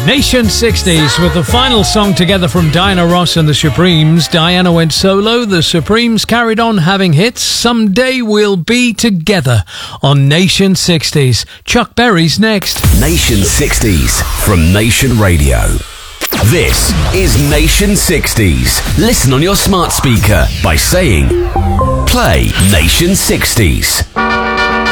Nation 60s with the final song together from Diana Ross and the Supremes. Diana went solo. The Supremes carried on having hits. Someday We'll Be Together on Nation 60s. Chuck Berry's next. Nation 60s from Nation Radio. This is Nation 60s. Listen on your smart speaker by saying, play Nation 60s.